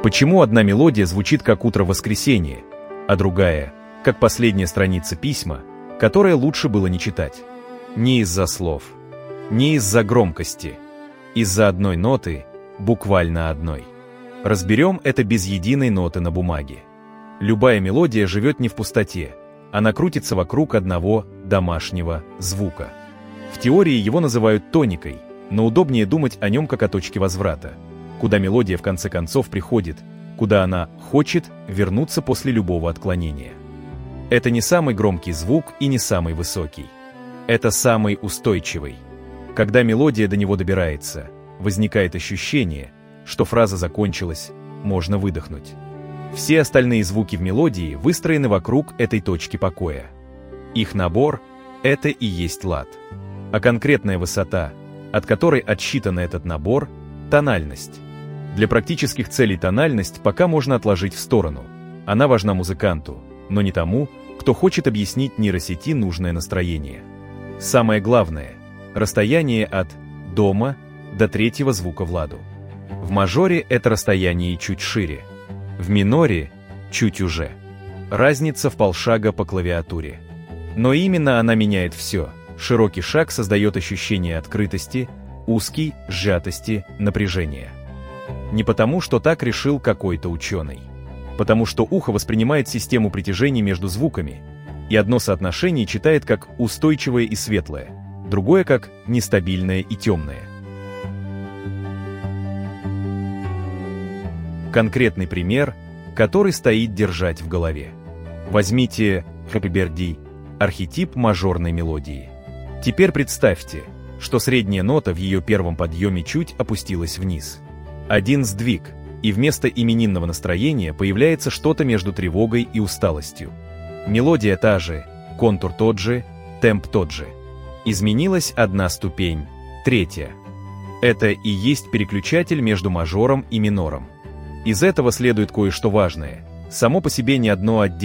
Почему одна мелодия звучит как утро воскресенья, а другая — как последняя страница письма, которое лучше было не читать? Не из-за слов, не из-за громкости, из-за одной ноты, буквально одной. Разберем это без единой ноты на бумаге. Любая мелодия живет не в пустоте, она крутится вокруг одного домашнего звука. В теории его называют тоникой, но удобнее думать о нем как о точке возврата, куда мелодия в конце концов приходит, куда она хочет вернуться после любого отклонения. Это не самый громкий звук и не самый высокий. Это самый устойчивый. Когда мелодия до него добирается, возникает ощущение, что фраза закончилась, можно выдохнуть. Все остальные звуки в мелодии выстроены вокруг этой точки покоя. Их набор — это и есть лад. А конкретная высота, от которой отсчитан этот набор — тональность. Для практических целей тональность пока можно отложить в сторону. Она важна музыканту, но не тому, кто хочет объяснить нейросети нужное настроение. Самое главное — расстояние от дома до третьего звука в ладу. В мажоре это расстояние чуть шире, в миноре — чуть уже. Разница в полшага по клавиатуре. Но именно она меняет все. Широкий шаг создает ощущение открытости, узкий — сжатости, напряжения. Не потому, что так решил какой-то ученый. Потому что ухо воспринимает систему притяжений между звуками, и одно соотношение читает как устойчивое и светлое, другое как нестабильное и темное. Конкретный пример, который стоит держать в голове. Возьмите Happy Birthday, архетип мажорной мелодии. Теперь представьте, что средняя нота в ее первом подъеме чуть опустилась вниз. Один сдвиг, и вместо именинного настроения появляется что-то между тревогой и усталостью. Мелодия та же, контур тот же, темп тот же. Изменилась одна ступень, третья. Это и есть переключатель между мажором и минором. Из этого следует кое-что важное. Само по себе ни одно отдельное